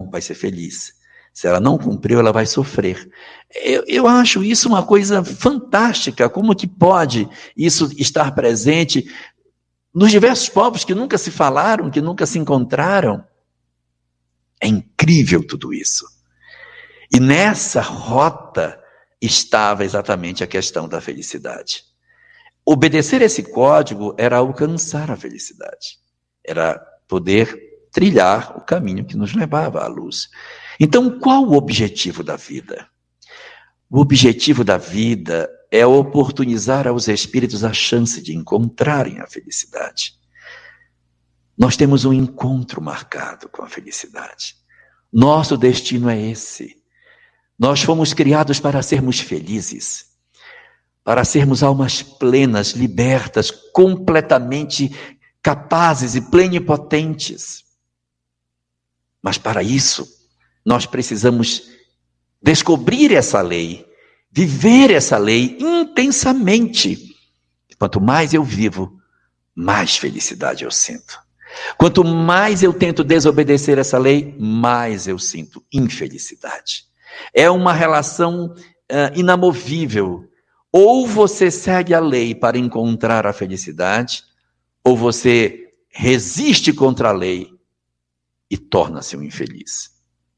não, vai ser feliz. Se ela não cumpriu, ela vai sofrer. Eu acho isso uma coisa fantástica. Como que pode isso estar presente nos diversos povos que nunca se falaram, que nunca se encontraram? É incrível tudo isso. E nessa rota estava exatamente a questão da felicidade. Obedecer esse código era alcançar a felicidade. Era poder trilhar o caminho que nos levava à luz. Então, qual o objetivo da vida? O objetivo da vida é oportunizar aos espíritos a chance de encontrarem a felicidade. Nós temos um encontro marcado com a felicidade. Nosso destino é esse. Nós fomos criados para sermos felizes, para sermos almas plenas, libertas, completamente capazes e plenipotentes. Mas para isso, nós precisamos descobrir essa lei, viver essa lei intensamente. Quanto mais eu vivo, mais felicidade eu sinto. Quanto mais eu tento desobedecer essa lei, mais eu sinto infelicidade. É uma relação inamovível. Ou você segue a lei para encontrar a felicidade, ou você resiste contra a lei e torna-se um infeliz.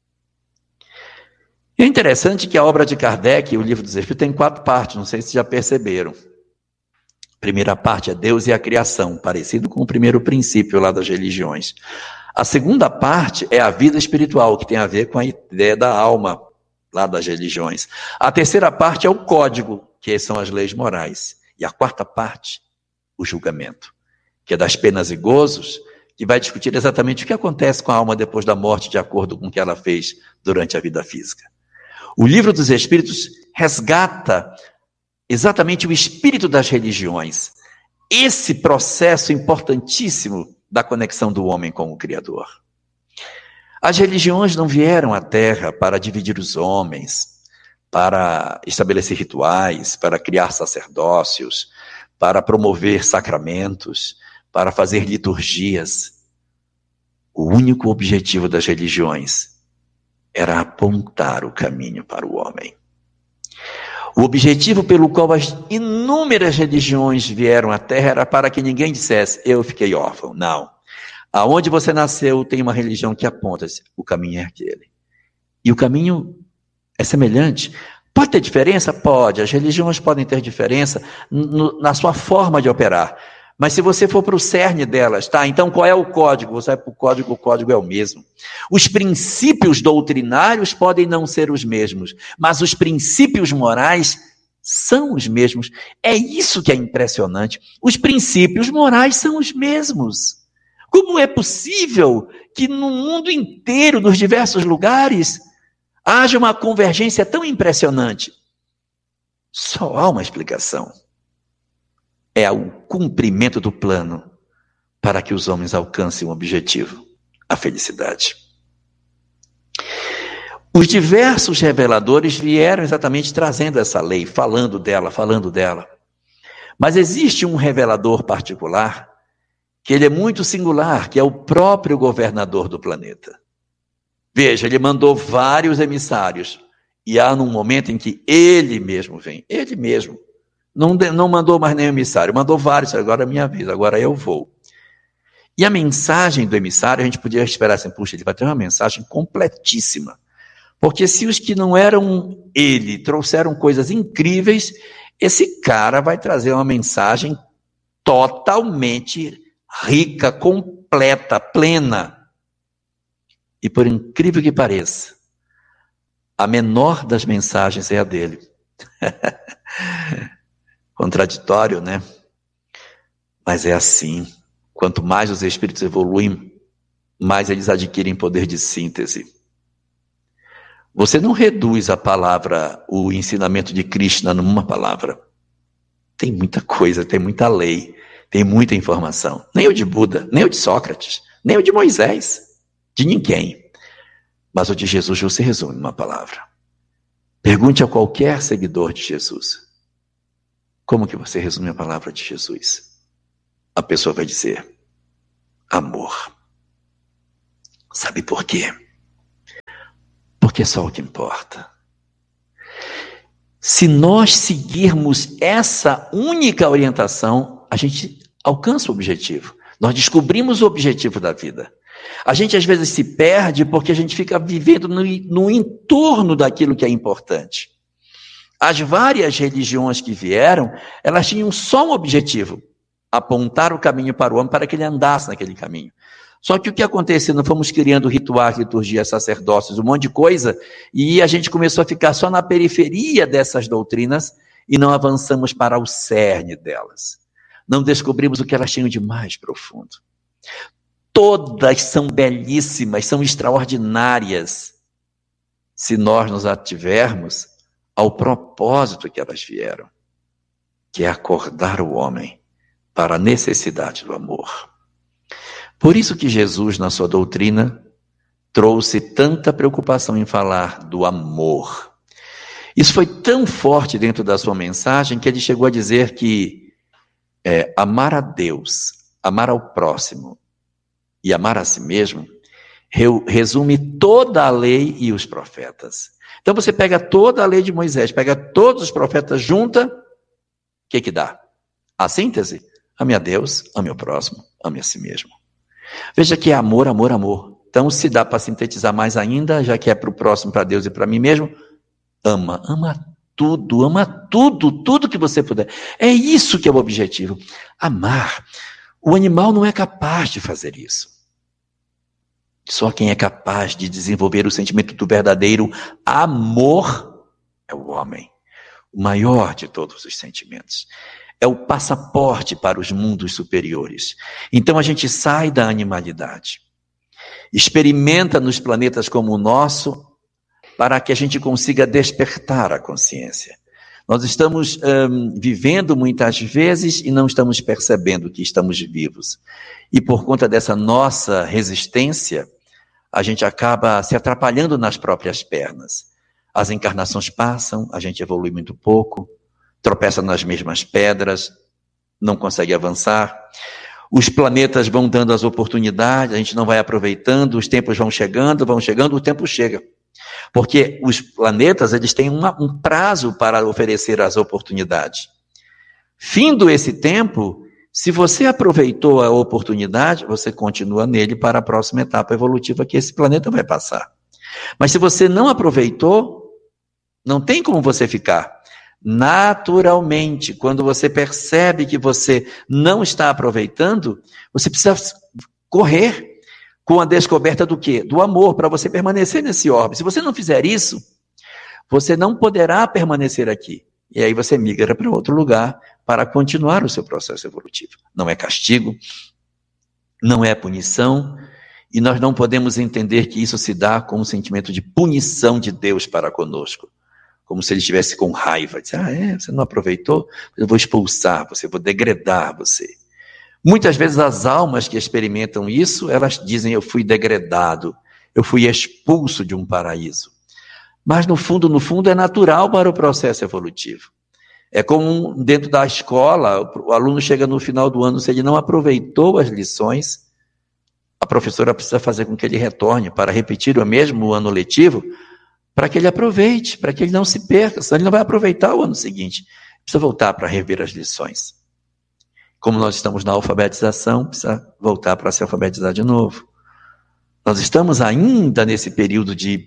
É interessante que a obra de Kardec, o Livro dos Espíritos, tem 4 partes, não sei se já perceberam. A primeira parte é Deus e a criação, parecido com o primeiro princípio lá das religiões. A segunda parte é a vida espiritual, que tem a ver com a ideia da alma lá das religiões. A terceira parte é o código, que são as leis morais. E a quarta parte, o julgamento, que é das penas e gozos, que vai discutir exatamente o que acontece com a alma depois da morte, de acordo com o que ela fez durante a vida física. O Livro dos Espíritos resgata exatamente o espírito das religiões, esse processo importantíssimo da conexão do homem com o Criador. As religiões não vieram à Terra para dividir os homens, para estabelecer rituais, para criar sacerdócios, para promover sacramentos, para fazer liturgias. O único objetivo das religiões era apontar o caminho para o homem. O objetivo pelo qual as inúmeras religiões vieram à Terra era para que ninguém dissesse, eu fiquei órfão. Não. Aonde você nasceu tem uma religião que aponta, o caminho é aquele. E o caminho é semelhante. Pode ter diferença? Pode. As religiões podem ter diferença na sua forma de operar. Mas se você for para o cerne delas, tá? Então qual é o código? Você vai para o código é o mesmo. Os princípios doutrinários podem não ser os mesmos, mas os princípios morais são os mesmos. É isso que é impressionante. Os princípios morais são os mesmos. Como é possível que no mundo inteiro, nos diversos lugares, haja uma convergência tão impressionante? Só há uma explicação. É o cumprimento do plano para que os homens alcancem um objetivo, a felicidade. Os diversos reveladores vieram exatamente trazendo essa lei, falando dela. Mas existe um revelador particular, que ele é muito singular, que é o próprio governador do planeta. Veja, ele mandou vários emissários, e há num momento em que ele mesmo vem, ele mesmo. Não mandou mais nenhum emissário, mandou vários, agora é minha vez, agora eu vou. E a mensagem do emissário, a gente podia esperar assim, puxa, ele vai ter uma mensagem completíssima. Porque se os que não eram ele trouxeram coisas incríveis, esse cara vai trazer uma mensagem totalmente rica, completa, plena. E por incrível que pareça, a menor das mensagens é a dele. Contraditório, né? Mas é assim. Quanto mais os espíritos evoluem, mais eles adquirem poder de síntese. Você não reduz a palavra, o ensinamento de Krishna numa palavra. Tem muita coisa, tem muita lei, tem muita informação. Nem o de Buda, nem o de Sócrates, nem o de Moisés, de ninguém. Mas o de Jesus você resume numa palavra. Pergunte a qualquer seguidor de Jesus. Como que você resume a palavra de Jesus? A pessoa vai dizer, amor. Sabe por quê? porque é só o que importa. Se nós seguirmos essa única orientação, a gente alcança o objetivo. Nós descobrimos o objetivo da vida. A gente às vezes se perde porque a gente fica vivendo no entorno daquilo que é importante. As várias religiões que vieram, elas tinham só um objetivo: apontar o caminho para o homem para que ele andasse naquele caminho. Só que o que aconteceu? Nós fomos criando rituais, liturgias, sacerdócios, um monte de coisa, e a gente começou a ficar só na periferia dessas doutrinas e não avançamos para o cerne delas. Não descobrimos o que elas tinham de mais profundo. Todas são belíssimas, são extraordinárias, se nós nos ativermos ao propósito que elas vieram, que é acordar o homem para a necessidade do amor. Por isso que Jesus, na sua doutrina, trouxe tanta preocupação em falar do amor. Isso foi tão forte dentro da sua mensagem que ele chegou a dizer que amar a Deus, amar ao próximo e amar a si mesmo resume toda a lei e os profetas. Então você pega toda a lei de Moisés, pega todos os profetas, junta, o que dá? A síntese? Ame a Deus, ame o próximo, ame a si mesmo. Veja que é amor, amor, amor. Então, se dá para sintetizar mais ainda, já que é para o próximo, para Deus e para mim mesmo, ama tudo que você puder. É isso que é o objetivo. Amar. O animal não é capaz de fazer isso. Só quem é capaz de desenvolver o sentimento do verdadeiro amor é o homem. O maior de todos os sentimentos. É o passaporte para os mundos superiores. Então a gente sai da animalidade. Experimenta nos planetas como o nosso, para que a gente consiga despertar a consciência. Nós estamos vivendo muitas vezes e não estamos percebendo que estamos vivos. E por conta dessa nossa resistência, a gente acaba se atrapalhando nas próprias pernas. As encarnações passam, a gente evolui muito pouco, tropeça nas mesmas pedras, não consegue avançar. Os planetas vão dando as oportunidades, a gente não vai aproveitando, os tempos vão chegando, o tempo chega. Porque os planetas, eles têm um prazo para oferecer as oportunidades. Findo esse tempo, se você aproveitou a oportunidade, você continua nele para a próxima etapa evolutiva que esse planeta vai passar. Mas se você não aproveitou, não tem como você ficar. Naturalmente, quando você percebe que você não está aproveitando, você precisa correr com a descoberta do quê? Do amor, para você permanecer nesse orbe. Se você não fizer isso, você não poderá permanecer aqui. E aí você migra para outro lugar para continuar o seu processo evolutivo. Não é castigo, não é punição, e nós não podemos entender que isso se dá com um sentimento de punição de Deus para conosco. Como se ele estivesse com raiva. Diz, você não aproveitou? Eu vou expulsar você, vou degradar você. Muitas vezes as almas que experimentam isso, elas dizem, eu fui degradado, eu fui expulso de um paraíso. Mas no fundo é natural para o processo evolutivo. É como dentro da escola, o aluno chega no final do ano, se ele não aproveitou as lições, a professora precisa fazer com que ele retorne para repetir o mesmo ano letivo, para que ele aproveite, para que ele não se perca, senão ele não vai aproveitar o ano seguinte. Precisa voltar para rever as lições. Como nós estamos na alfabetização, precisa voltar para se alfabetizar de novo. Nós estamos ainda nesse período de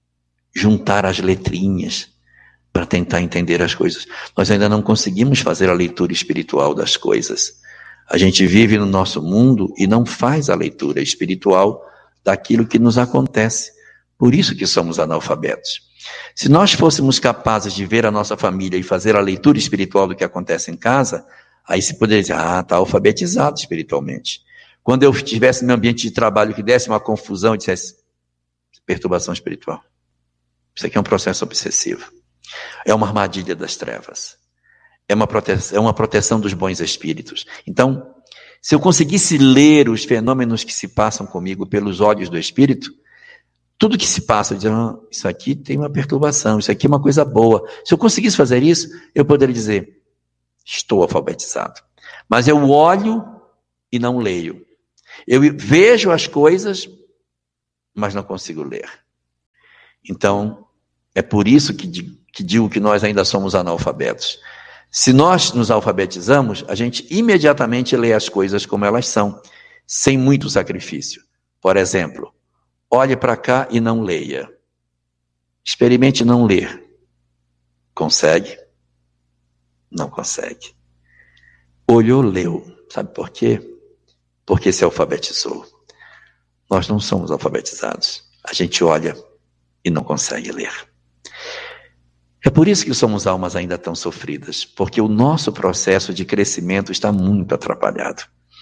juntar as letrinhas para tentar entender as coisas. Nós ainda não conseguimos fazer a leitura espiritual das coisas. A gente vive no nosso mundo e não faz a leitura espiritual daquilo que nos acontece. Por isso que somos analfabetos. Se nós fôssemos capazes de ver a nossa família e fazer a leitura espiritual do que acontece em casa, aí se poderia dizer, está alfabetizado espiritualmente. Quando eu estivesse no meu ambiente de trabalho que desse uma confusão e dissesse, perturbação espiritual. Isso aqui é um processo obsessivo. É uma armadilha das trevas. É uma proteção dos bons espíritos. Então, se eu conseguisse ler os fenômenos que se passam comigo pelos olhos do espírito, tudo que se passa, eu digo, isso aqui tem uma perturbação, isso aqui é uma coisa boa. Se eu conseguisse fazer isso, eu poderia dizer, estou alfabetizado. Mas eu olho e não leio. Eu vejo as coisas, mas não consigo ler. Então, é por isso que digo que nós ainda somos analfabetos. Se nós nos alfabetizamos, a gente imediatamente lê as coisas como elas são, sem muito sacrifício. Por exemplo, olhe para cá e não leia. Experimente não ler. Consegue? Não consegue. Olhou, leu. Sabe por quê? Porque se alfabetizou. Nós não somos alfabetizados. A gente olha e não consegue ler. É por isso que somos almas ainda tão sofridas, porque o nosso processo de crescimento está muito atrapalhado.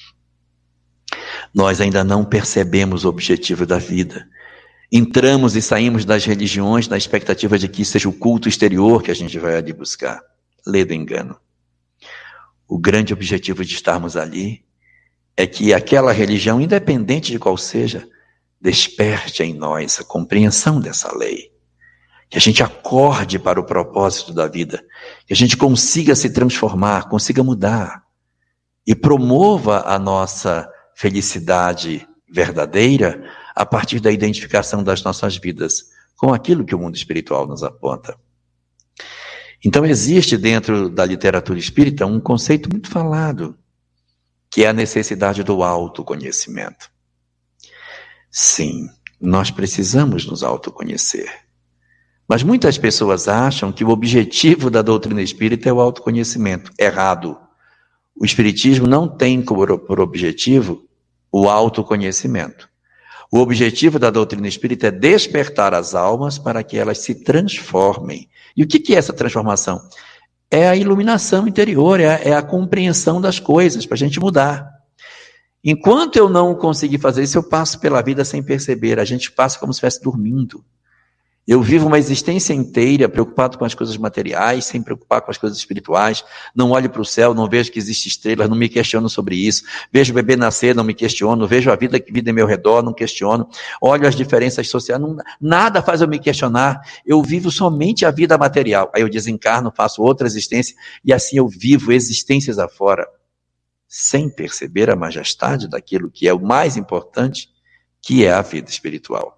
Nós ainda não percebemos o objetivo da vida. Entramos e saímos das religiões na expectativa de que seja o culto exterior que a gente vai ali buscar. Lê do engano. O grande objetivo de estarmos ali é que aquela religião, independente de qual seja, desperte em nós a compreensão dessa lei. Que a gente acorde para o propósito da vida, que a gente consiga se transformar, consiga mudar e promova a nossa felicidade verdadeira a partir da identificação das nossas vidas com aquilo que o mundo espiritual nos aponta. Então existe dentro da literatura espírita um conceito muito falado, que é a necessidade do autoconhecimento. Sim, nós precisamos nos autoconhecer. Mas muitas pessoas acham que o objetivo da doutrina espírita é o autoconhecimento. Errado. O espiritismo não tem por objetivo o autoconhecimento. O objetivo da doutrina espírita é despertar as almas para que elas se transformem. E o que é essa transformação? É a iluminação interior, é a compreensão das coisas, para a gente mudar. Enquanto eu não conseguir fazer isso, eu passo pela vida sem perceber. A gente passa como se estivesse dormindo. Eu vivo uma existência inteira preocupado com as coisas materiais, sem preocupar com as coisas espirituais. Não olho para o céu, não vejo que existem estrelas, não me questiono sobre isso. Vejo o bebê nascer, não me questiono. Vejo a vida que vive em meu redor, não questiono. Olho as diferenças sociais, nada faz eu me questionar. Eu vivo somente a vida material. Aí eu desencarno, faço outra existência e assim eu vivo existências afora, sem perceber a majestade daquilo que é o mais importante, que é a vida espiritual.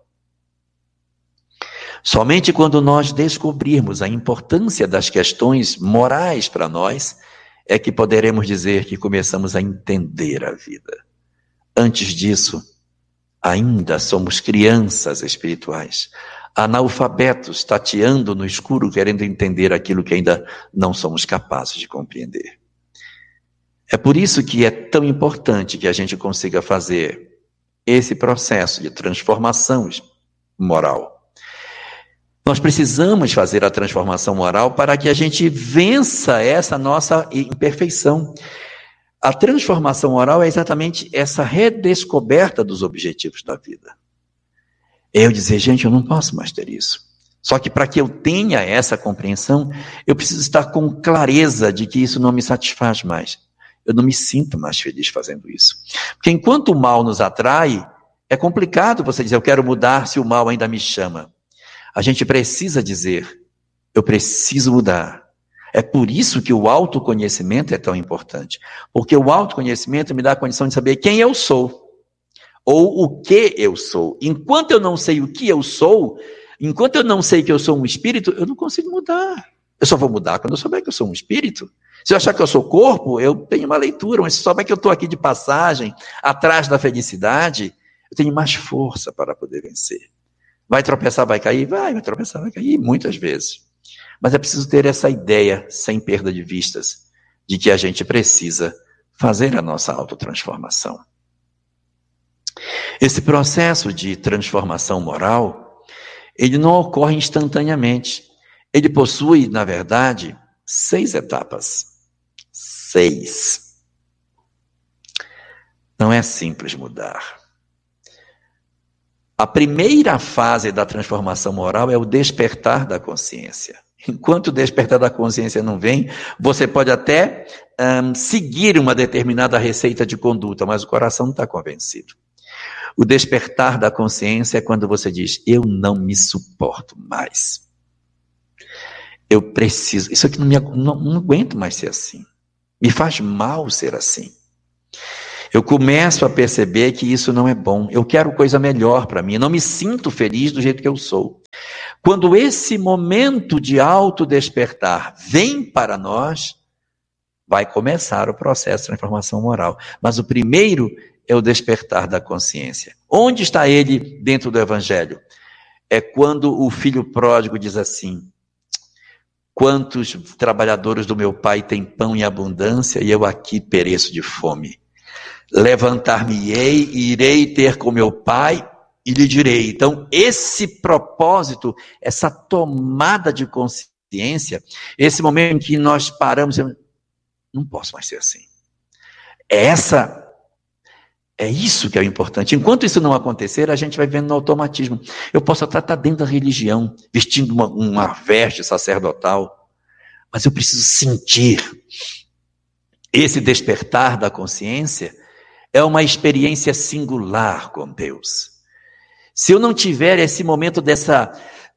Somente quando nós descobrirmos a importância das questões morais para nós, é que poderemos dizer que começamos a entender a vida. Antes disso, ainda somos crianças espirituais, analfabetos, tateando no escuro, querendo entender aquilo que ainda não somos capazes de compreender. É por isso que é tão importante que a gente consiga fazer esse processo de transformação moral. Nós precisamos fazer a transformação moral para que a gente vença essa nossa imperfeição. A transformação moral é exatamente essa redescoberta dos objetivos da vida. É eu dizer, gente, eu não posso mais ter isso. Só que para que eu tenha essa compreensão, eu preciso estar com clareza de que isso não me satisfaz mais. Eu não me sinto mais feliz fazendo isso. Porque enquanto o mal nos atrai, é complicado você dizer, eu quero mudar se o mal ainda me chama. A gente precisa dizer, eu preciso mudar. É por isso que o autoconhecimento é tão importante. Porque o autoconhecimento me dá a condição de saber quem eu sou. Ou o que eu sou. Enquanto eu não sei o que eu sou, enquanto eu não sei que eu sou um espírito, eu não consigo mudar. Eu só vou mudar quando eu souber que eu sou um espírito. Se eu achar que eu sou corpo, eu tenho uma leitura. Mas se eu souber que eu estou aqui de passagem, atrás da felicidade, eu tenho mais força para poder vencer. Vai tropeçar, vai cair? Vai tropeçar, vai cair, muitas vezes. Mas é preciso ter essa ideia, sem perda de vistas, de que a gente precisa fazer a nossa autotransformação. Esse processo de transformação moral, ele não ocorre instantaneamente. Ele possui, na verdade, 6 etapas. 6. Não é simples mudar. A primeira fase da transformação moral é o despertar da consciência. Enquanto o despertar da consciência não vem, você pode até seguir uma determinada receita de conduta, mas o coração não está convencido. O despertar da consciência é quando você diz, eu não me suporto mais. Eu preciso, isso aqui não aguento mais ser assim. Me faz mal ser assim. Eu começo a perceber que isso não é bom. Eu quero coisa melhor para mim. Eu não me sinto feliz do jeito que eu sou. Quando esse momento de autodespertar vem para nós, vai começar o processo de transformação moral. Mas o primeiro é o despertar da consciência. Onde está ele dentro do Evangelho? É quando o filho pródigo diz assim: quantos trabalhadores do meu pai têm pão em abundância e eu aqui pereço de fome. Levantar-me-ei e irei ter com meu pai e lhe direi. Então, esse propósito, essa tomada de consciência, esse momento em que nós paramos, eu não posso mais ser assim. É isso que é o importante. Enquanto isso não acontecer, a gente vai vendo no automatismo. Eu posso até estar dentro da religião, vestindo uma veste sacerdotal, mas eu preciso sentir. Esse despertar da consciência é uma experiência singular com Deus. Se eu não tiver esse momento dessa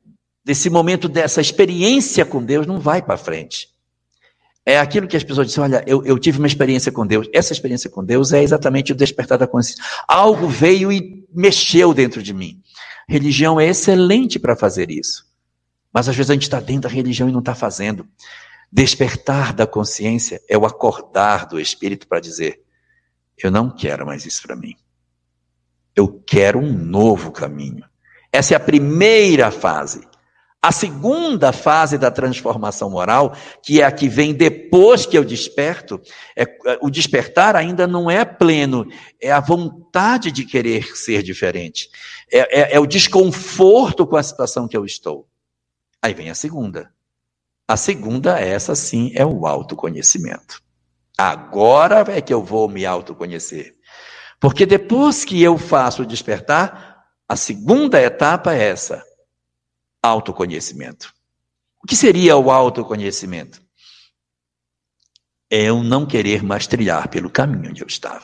experiência com Deus, não vai para frente. É aquilo que as pessoas dizem: olha, eu tive uma experiência com Deus. Essa experiência com Deus é exatamente o despertar da consciência. Algo veio e mexeu dentro de mim. Religião é excelente para fazer isso. Mas às vezes a gente está dentro da religião e não está fazendo. Despertar da consciência é o acordar do Espírito para dizer: eu não quero mais isso para mim. Eu quero um novo caminho. Essa é a primeira fase. A segunda fase da transformação moral, que é a que vem depois que eu desperto, o despertar ainda não é pleno, é a vontade de querer ser diferente. É o desconforto com a situação que eu estou. Aí vem a segunda. A segunda, essa sim, é o autoconhecimento. Agora é que eu vou me autoconhecer. Porque depois que eu faço o despertar, a segunda etapa é essa. Autoconhecimento. O que seria o autoconhecimento? É eu não querer mais trilhar pelo caminho onde eu estava.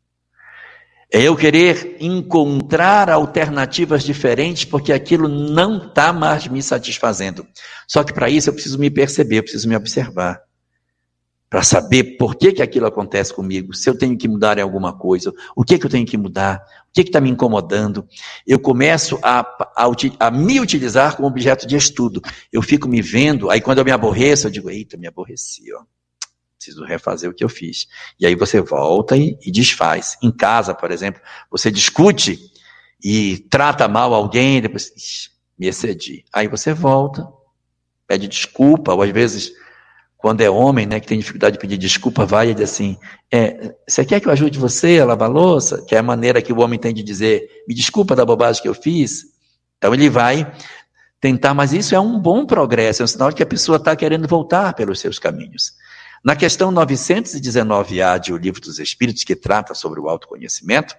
É eu querer encontrar alternativas diferentes porque aquilo não está mais me satisfazendo. Só que para isso eu preciso me perceber, eu preciso me observar. Para saber por que aquilo acontece comigo, se eu tenho que mudar em alguma coisa, o que eu tenho que mudar, o que está me incomodando. Eu começo a me utilizar como objeto de estudo. Eu fico me vendo, aí quando eu me aborreço, eu digo: eita, me aborreci, ó. Preciso refazer o que eu fiz. E aí você volta e desfaz. Em casa, por exemplo, você discute e trata mal alguém, depois, me excedi. Aí você volta, pede desculpa, ou às vezes, quando é homem, né, que tem dificuldade de pedir desculpa, vai e diz assim: você quer que eu ajude você a lavar a louça? Que é a maneira que o homem tem de dizer: me desculpa da bobagem que eu fiz. Então ele vai tentar, mas isso é um bom progresso, é um sinal de que a pessoa está querendo voltar pelos seus caminhos. Na questão 919A de O Livro dos Espíritos, que trata sobre o autoconhecimento,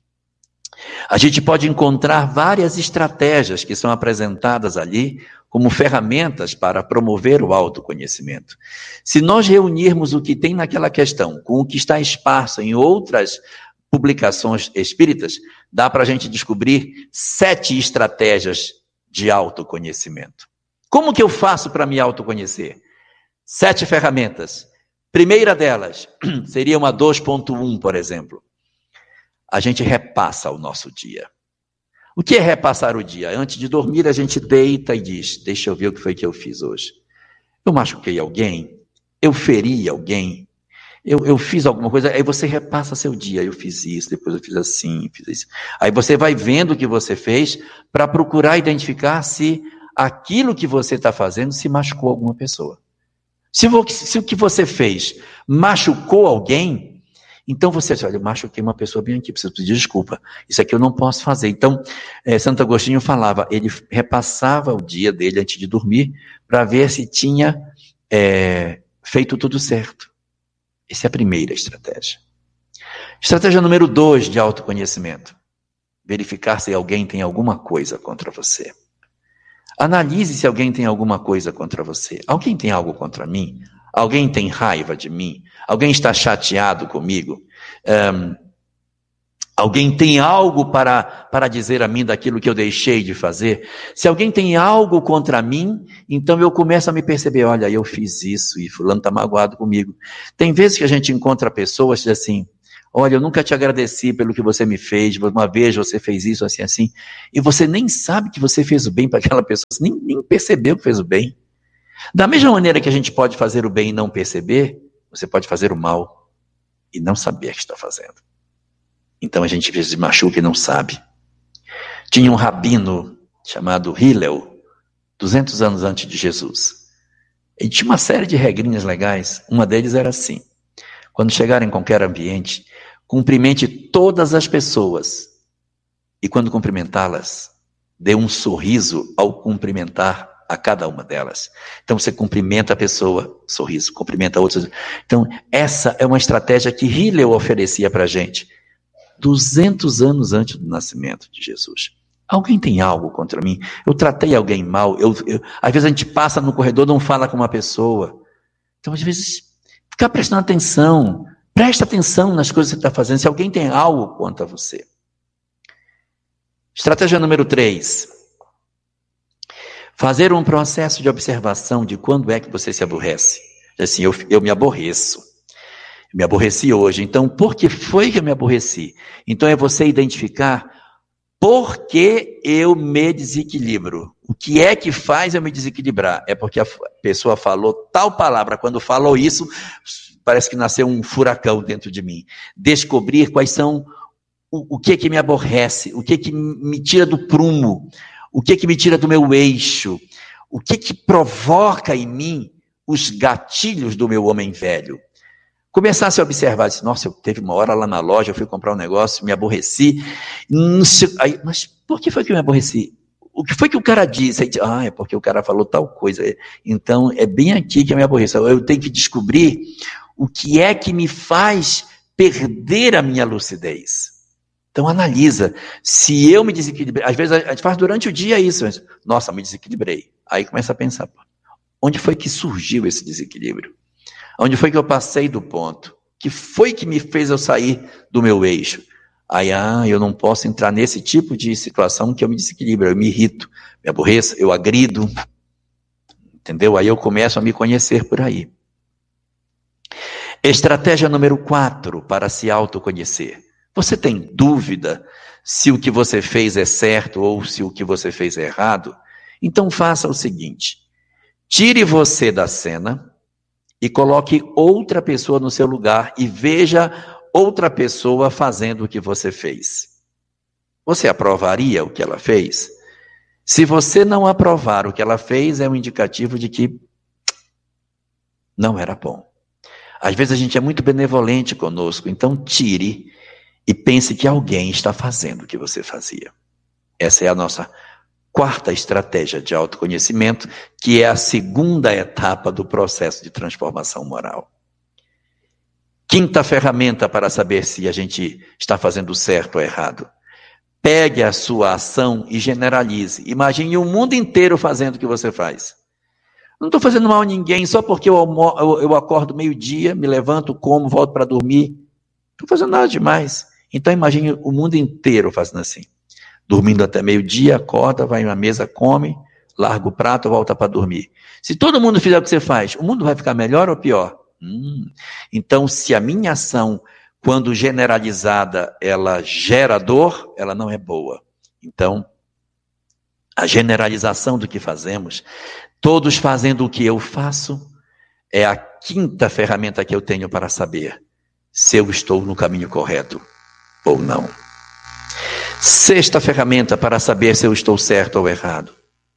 a gente pode encontrar várias estratégias que são apresentadas ali como ferramentas para promover o autoconhecimento. Se nós reunirmos o que tem naquela questão com o que está esparso em outras publicações espíritas, dá para a gente descobrir 7 estratégias de autoconhecimento. Como que eu faço para me autoconhecer? 7 ferramentas. Primeira delas seria uma 2.1, por exemplo. A gente repassa o nosso dia. O que é repassar o dia? Antes de dormir, a gente deita e diz: deixa eu ver o que foi que eu fiz hoje. Eu machuquei alguém? Eu feri alguém? Eu fiz alguma coisa? Aí você repassa seu dia. Eu fiz isso, depois eu fiz assim, fiz isso. Aí você vai vendo o que você fez para procurar identificar se aquilo que você está fazendo se machucou alguma pessoa. Se o que você fez machucou alguém, então você diz: olha, eu machuquei uma pessoa bem aqui, preciso pedir desculpa. Isso aqui eu não posso fazer. Então, Santo Agostinho falava, ele repassava o dia dele antes de dormir para ver se tinha feito tudo certo. Essa é a primeira estratégia. Estratégia número 2 de autoconhecimento. Verificar se alguém tem alguma coisa contra você. Analise se alguém tem alguma coisa contra você. Alguém tem algo contra mim? Alguém tem raiva de mim? Alguém está chateado comigo? Alguém tem algo para dizer a mim daquilo que eu deixei de fazer? Se alguém tem algo contra mim, então eu começo a me perceber: olha, eu fiz isso e fulano está magoado comigo. Tem vezes que a gente encontra pessoas que dizem assim: olha, eu nunca te agradeci pelo que você me fez, uma vez você fez isso, assim, assim, e você nem sabe que você fez o bem para aquela pessoa, você nem percebeu que fez o bem. Da mesma maneira que a gente pode fazer o bem e não perceber, você pode fazer o mal e não saber que está fazendo. Então a gente às vezes machuca e não sabe. Tinha um rabino chamado Hillel, 200 anos antes de Jesus. Ele tinha uma série de regrinhas legais. Uma deles era assim: quando chegar em qualquer ambiente, cumprimente todas as pessoas. E quando cumprimentá-las, dê um sorriso ao cumprimentar a cada uma delas. Então você cumprimenta a pessoa, sorriso, cumprimenta a outra. Então essa é uma estratégia que Hillel oferecia para a gente 200 anos antes do nascimento de Jesus. Alguém tem algo contra mim? Eu tratei alguém mal? Às vezes a gente passa no corredor e não fala com uma pessoa. Então às vezes fica prestando atenção. Presta atenção nas coisas que você está fazendo. Se alguém tem algo contra você. Estratégia número 3. Fazer um processo de observação de quando é que você se aborrece. Assim, eu me aborreço. Me aborreci hoje. Então, por que foi que eu me aborreci? Então, é você identificar por que eu me desequilibro. O que é que faz eu me desequilibrar? É porque a pessoa falou tal palavra. Quando falou isso, parece que nasceu um furacão dentro de mim. Descobrir quais são o que é que me aborrece, o que é que me tira do prumo, o que é que me tira do meu eixo, o que é que provoca em mim os gatilhos do meu homem velho. Começar a se observar, disse, nossa, eu teve uma hora lá na loja, eu fui comprar um negócio, me aborreci, mas por que foi que eu me aborreci? O que foi que o cara disse? Aí, é porque o cara falou tal coisa, então é bem aqui que eu me aborreço, eu tenho que descobrir o que é que me faz perder a minha lucidez. Então analisa, se eu me desequilibrei, às vezes a gente faz durante o dia isso, mas, nossa, me desequilibrei, aí começa a pensar, onde foi que surgiu esse desequilíbrio? Onde foi que eu passei do ponto? Que foi que me fez eu sair do meu eixo? Aí, eu não posso entrar nesse tipo de situação que eu me desequilibro, eu me irrito, me aborreço, eu agrido, entendeu? Aí eu começo a me conhecer por aí. Estratégia número 4 para se autoconhecer. Você tem dúvida se o que você fez é certo ou se o que você fez é errado? Então faça o seguinte, tire você da cena e coloque outra pessoa no seu lugar e veja outra pessoa fazendo o que você fez. Você aprovaria o que ela fez? Se você não aprovar o que ela fez, é um indicativo de que não era bom. Às vezes a gente é muito benevolente conosco, então tire e pense que alguém está fazendo o que você fazia. Essa é a nossa 4ª estratégia de autoconhecimento, que é a 2ª etapa do processo de transformação moral. 5ª ferramenta para saber se a gente está fazendo certo ou errado. Pegue a sua ação e generalize. Imagine o mundo inteiro fazendo o que você faz. Não estou fazendo mal a ninguém só porque eu acordo meio-dia, me levanto, como, volto para dormir. Não estou fazendo nada demais. Então imagine o mundo inteiro fazendo assim. Dormindo até meio-dia, acorda, vai na mesa, come, larga o prato, volta para dormir. Se todo mundo fizer o que você faz, o mundo vai ficar melhor ou pior? Então, se a minha ação, quando generalizada, ela gera dor, ela não é boa. Então, a generalização do que fazemos, todos fazendo o que eu faço, é a 5ª ferramenta que eu tenho para saber se eu estou no caminho correto ou não. 6ª ferramenta para saber se eu estou certo ou errado.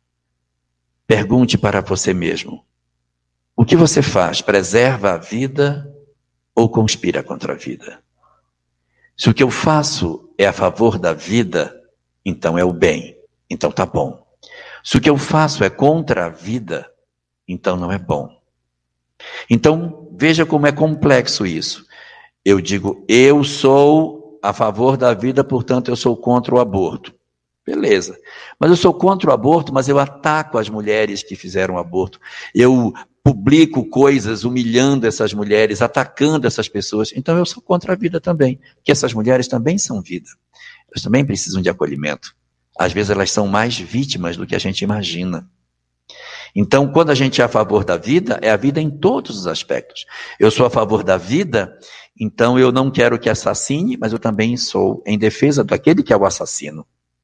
Pergunte para você mesmo. O que você faz? Preserva a vida ou conspira contra a vida? Se o que eu faço é a favor da vida, então é o bem. Então tá bom. Se o que eu faço é contra a vida, então não é bom. Então, veja como é complexo isso. Eu digo, eu sou a favor da vida, portanto eu sou contra o aborto. Beleza. Mas eu sou contra o aborto, mas eu ataco as mulheres que fizeram aborto. Eu publico coisas humilhando essas mulheres, atacando essas pessoas. Então eu sou contra a vida também. Porque essas mulheres também são vida. Elas também precisam de acolhimento. Às vezes elas são mais vítimas do que a gente imagina. Então, quando a gente é a favor da vida, é a vida em todos os aspectos. Eu sou a favor da vida, então eu não quero que assassine, mas eu também sou em defesa daquele que é o assassino.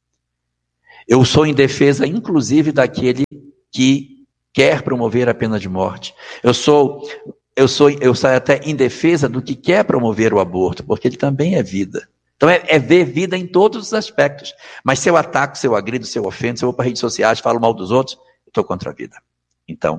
Eu sou em defesa, inclusive, daquele que quer promover a pena de morte. Eu saio até em defesa do que quer promover o aborto, porque ele também é vida. Então é ver vida em todos os aspectos. Mas se eu ataco, se eu agrido, se eu ofendo, se eu vou para redes sociais, falo mal dos outros, eu estou contra a vida. Então,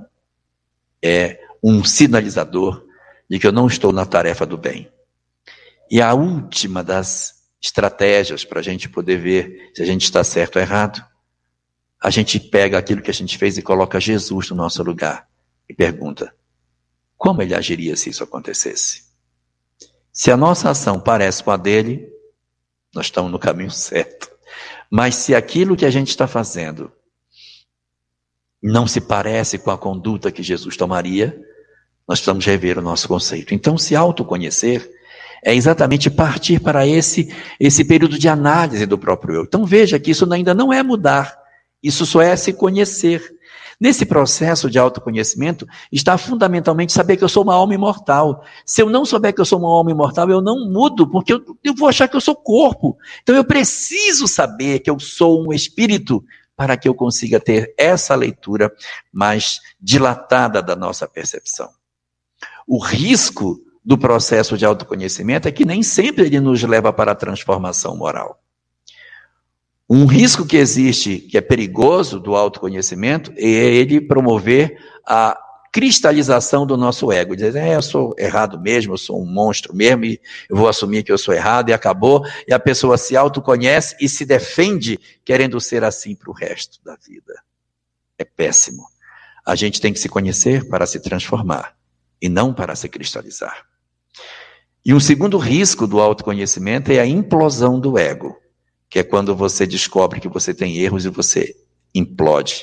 é um sinalizador de que eu não estou na tarefa do bem. E a última das estratégias para a gente poder ver se a gente está certo ou errado, a gente pega aquilo que a gente fez e coloca Jesus no nosso lugar e pergunta: como ele agiria se isso acontecesse? Se a nossa ação parece com a dele, nós estamos no caminho certo. Mas se aquilo que a gente está fazendo não se parece com a conduta que Jesus tomaria, nós precisamos rever o nosso conceito. Então, se autoconhecer é exatamente partir para esse período de análise do próprio eu. Então veja que isso ainda não é mudar, isso só é se conhecer. Nesse processo de autoconhecimento está fundamentalmente saber que eu sou uma alma imortal. Se eu não souber que eu sou uma alma imortal, eu não mudo, porque eu vou achar que eu sou corpo. Então eu preciso saber que eu sou um espírito para que eu consiga ter essa leitura mais dilatada da nossa percepção. O risco do processo de autoconhecimento é que nem sempre ele nos leva para a transformação moral. Um risco que existe, que é perigoso do autoconhecimento, é ele promover a cristalização do nosso ego. Dizer, eu sou errado mesmo, eu sou um monstro mesmo, e eu vou assumir que eu sou errado, e acabou. E a pessoa se autoconhece e se defende querendo ser assim para o resto da vida. É péssimo. A gente tem que se conhecer para se transformar, e não para se cristalizar. E um segundo risco do autoconhecimento é a implosão do ego, que é quando você descobre que você tem erros e você implode.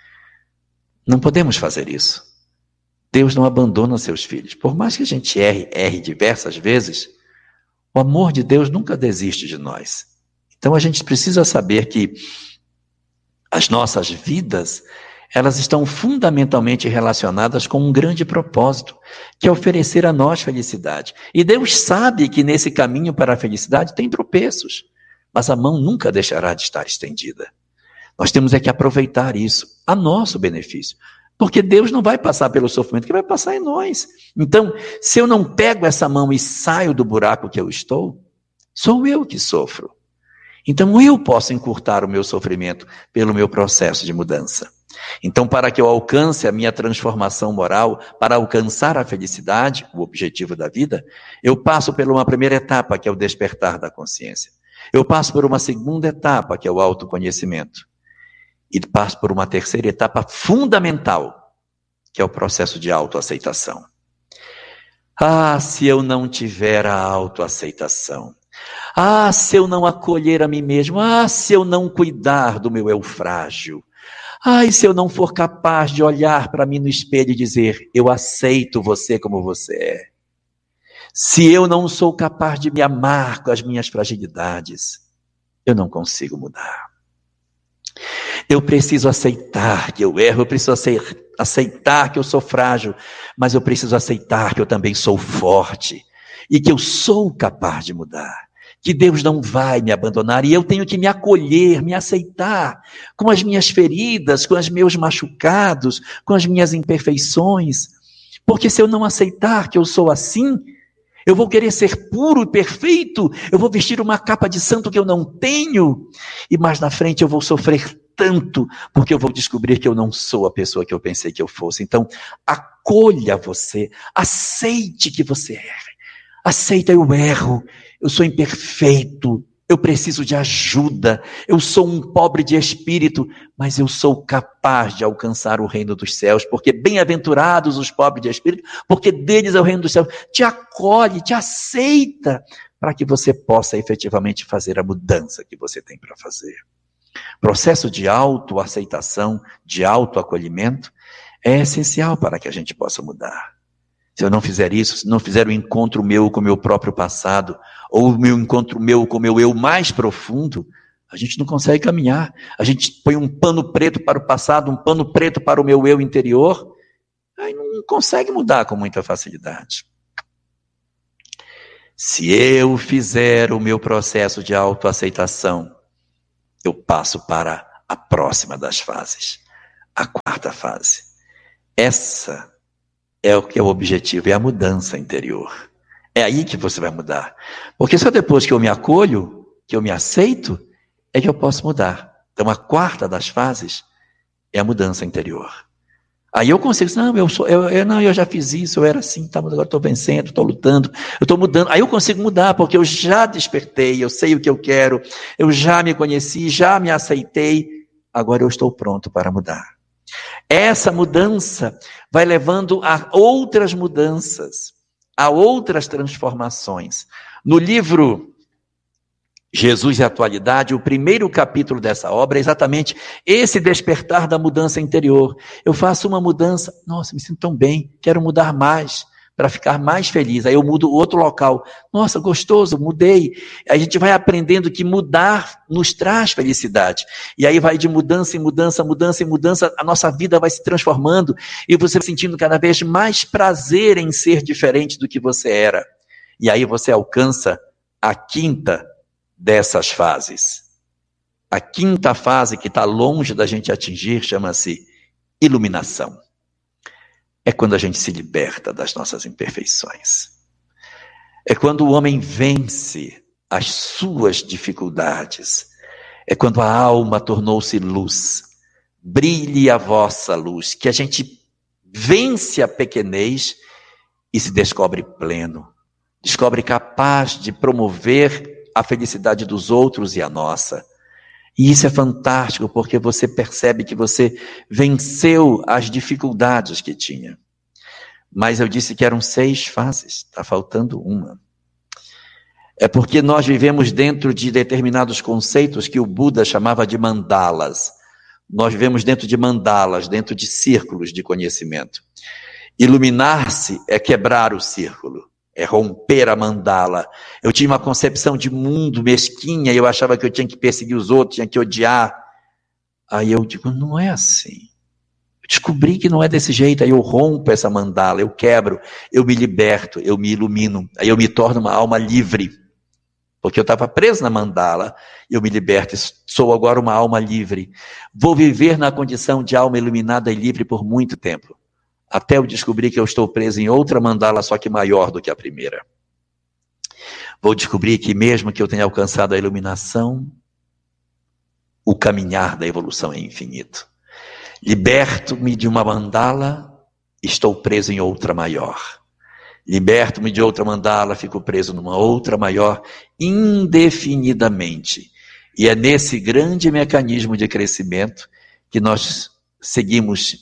Não podemos fazer isso. Deus não abandona seus filhos. Por mais que a gente erre diversas vezes, o amor de Deus nunca desiste de nós. Então a gente precisa saber que as nossas vidas, elas estão fundamentalmente relacionadas com um grande propósito, que é oferecer a nós felicidade. E Deus sabe que nesse caminho para a felicidade tem tropeços, mas a mão nunca deixará de estar estendida. Nós temos que aproveitar isso a nosso benefício, porque Deus não vai passar pelo sofrimento, que vai passar em nós. Então, se eu não pego essa mão e saio do buraco que eu estou, sou eu que sofro. Então, eu posso encurtar o meu sofrimento pelo meu processo de mudança. Então, para que eu alcance a minha transformação moral, para alcançar a felicidade, o objetivo da vida, eu passo por uma primeira etapa, que é o despertar da consciência. Eu passo por uma segunda etapa, que é o autoconhecimento. E passo por uma terceira etapa fundamental, que é o processo de autoaceitação. Ah, se eu não tiver a autoaceitação. Ah, se eu não acolher a mim mesmo. Ah, se eu não cuidar do meu eu frágil. Ah, e se eu não for capaz de olhar para mim no espelho e dizer, eu aceito você como você é. Se eu não sou capaz de me amar com as minhas fragilidades, eu não consigo mudar. Eu preciso aceitar que eu erro, eu preciso aceitar que eu sou frágil, mas eu preciso aceitar que eu também sou forte e que eu sou capaz de mudar, que Deus não vai me abandonar e eu tenho que me acolher, me aceitar com as minhas feridas, com os meus machucados, com as minhas imperfeições, porque se eu não aceitar que eu sou assim, eu vou querer ser puro e perfeito, eu vou vestir uma capa de santo que eu não tenho, e mais na frente eu vou sofrer tanto, porque eu vou descobrir que eu não sou a pessoa que eu pensei que eu fosse. Então, acolha você, aceite que você erre, aceita eu erro, eu sou imperfeito, eu preciso de ajuda, eu sou um pobre de espírito, mas eu sou capaz de alcançar o reino dos céus, porque bem-aventurados os pobres de espírito, porque deles é o reino dos céus. Te acolhe, te aceita, para que você possa efetivamente fazer a mudança que você tem para fazer. Processo de autoaceitação, de autoacolhimento, é essencial para que a gente possa mudar. Se eu não fizer isso, se não fizer o encontro meu com o meu próprio passado, ou o meu encontro meu com o meu eu mais profundo, A gente não consegue caminhar. A gente põe um pano preto para o passado, um pano preto para o meu eu interior, aí não consegue mudar com muita facilidade. Se eu fizer o meu processo de autoaceitação, eu passo para a próxima das fases, a quarta fase. Essa é o que é o objetivo, é a mudança interior. É aí que você vai mudar. Porque só depois que eu me acolho, que eu me aceito, é que eu posso mudar. Então a quarta das fases é a mudança interior. Aí eu consigo, eu já fiz isso, eu era assim, agora estou vencendo, estou lutando, eu estou mudando. Aí eu consigo mudar, porque eu já despertei, eu sei o que eu quero, eu já me conheci, já me aceitei, agora eu estou pronto para mudar. Essa mudança vai levando a outras mudanças, a outras transformações. No livro Jesus e a Atualidade, o primeiro capítulo dessa obra é exatamente esse despertar da mudança interior. Eu faço uma mudança, nossa, me sinto tão bem, quero mudar mais, para ficar mais feliz. Aí eu mudo outro local, nossa, gostoso, mudei. A gente vai aprendendo que mudar nos traz felicidade. E aí vai de mudança em mudança, mudança em mudança, a nossa vida vai se transformando e você vai sentindo cada vez mais prazer em ser diferente do que você era. E aí você alcança a quinta dessas fases. A quinta fase que está longe da gente atingir chama-se iluminação. É quando a gente se liberta das nossas imperfeições. É quando o homem vence as suas dificuldades. É quando a alma tornou-se luz. Brilhe a vossa luz, que a gente vence a pequenez e se descobre pleno. Descobre capaz de promover a felicidade dos outros e a nossa. E isso é fantástico, porque você percebe que você venceu as dificuldades que tinha. Mas eu disse que eram 6 fases, está faltando uma. É porque nós vivemos dentro de determinados conceitos que o Buda chamava de mandalas. Nós vivemos dentro de mandalas, dentro de círculos de conhecimento. Iluminar-se é quebrar o círculo. É romper a mandala. Eu tinha uma concepção de mundo mesquinha, eu achava que eu tinha que perseguir os outros, tinha que odiar. Aí eu digo, não é assim. Eu descobri que não é desse jeito, aí eu rompo essa mandala, eu quebro, eu me liberto, eu me ilumino, aí eu me torno uma alma livre. Porque eu estava preso na mandala, eu me liberto, sou agora uma alma livre. Vou viver na condição de alma iluminada e livre por muito tempo. Até eu descobrir que eu estou preso em outra mandala, só que maior do que a primeira. Vou descobrir que mesmo que eu tenha alcançado a iluminação, o caminhar da evolução é infinito. Liberto-me de uma mandala, estou preso em outra maior. Liberto-me de outra mandala, fico preso numa outra maior, indefinidamente. E é nesse grande mecanismo de crescimento que nós seguimos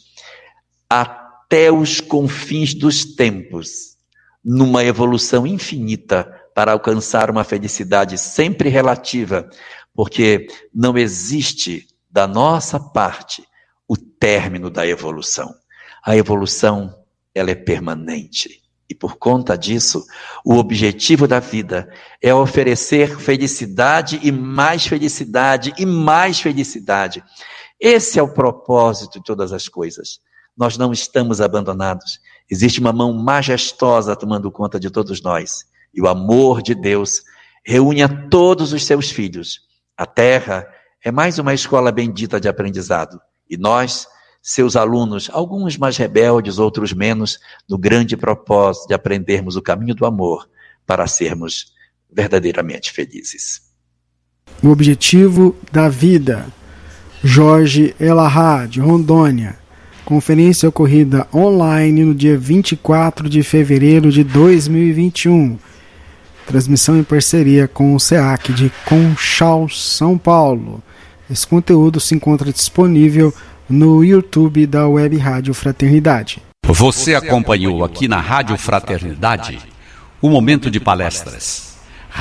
até os confins dos tempos, numa evolução infinita para alcançar uma felicidade sempre relativa, porque não existe da nossa parte o término da evolução. A evolução, ela é permanente. E por conta disso, o objetivo da vida é oferecer felicidade e mais felicidade e mais felicidade. Esse é o propósito de todas as coisas. Nós não estamos abandonados. Existe uma mão majestosa tomando conta de todos nós. E o amor de Deus reúne a todos os seus filhos. A terra é mais uma escola bendita de aprendizado. E nós, seus alunos, alguns mais rebeldes, outros menos, no grande propósito de aprendermos o caminho do amor para sermos verdadeiramente felizes. O objetivo da vida. Jorge Elahá, de Rondônia. Conferência ocorrida online no dia 24 de fevereiro de 2021. Transmissão em parceria com o SEAC de Conchal, São Paulo. Esse conteúdo se encontra disponível no YouTube da Web Rádio Fraternidade. Você acompanhou aqui na Rádio Fraternidade o momento de palestras.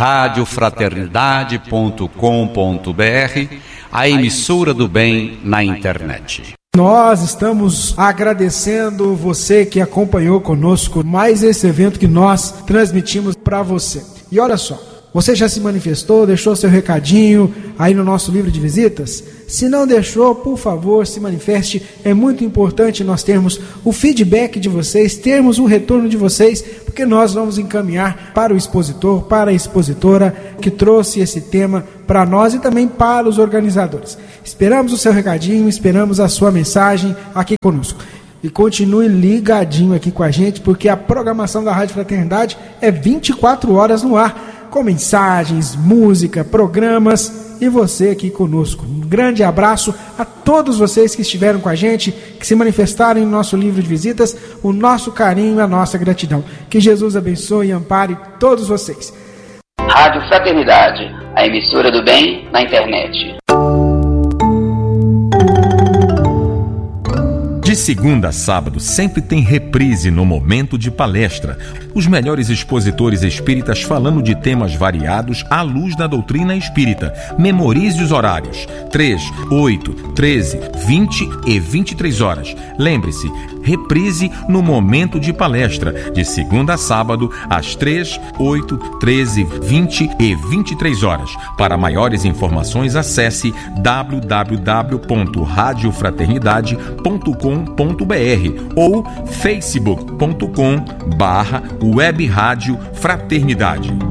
radiofraternidade.com.br, a emissora do bem na internet. Nós estamos agradecendo você que acompanhou conosco mais esse evento que nós transmitimos para você. E olha só, Você já se manifestou, deixou seu recadinho aí no nosso livro de visitas? Se não deixou, por favor, se manifeste. É muito importante nós termos o feedback de vocês, termos um retorno de vocês, porque nós vamos encaminhar para o expositor, para a expositora que trouxe esse tema para nós e também para os organizadores. Esperamos o seu recadinho, esperamos a sua mensagem aqui conosco. E continue ligadinho aqui com a gente, porque a programação da Rádio Fraternidade é 24 horas no ar, com mensagens, música, programas e você aqui conosco. Um grande abraço a todos vocês que estiveram com a gente, que se manifestaram no nosso livro de visitas, o nosso carinho e a nossa gratidão. Que Jesus abençoe e ampare todos vocês. Rádio Fraternidade, a emissora do bem na internet. De segunda a sábado sempre tem reprise no Momento de Palestra. Os melhores expositores espíritas falando de temas variados à luz da doutrina espírita. Memorize os horários: 3, 8, 13, 20 e 23 horas. Lembre-se, reprise no Momento de Palestra, de segunda a sábado, às 3, 8, 13, 20 e 23 horas. Para maiores informações, acesse www.radiofraternidade.com.br ou facebook.com/Web Rádio Fraternidade.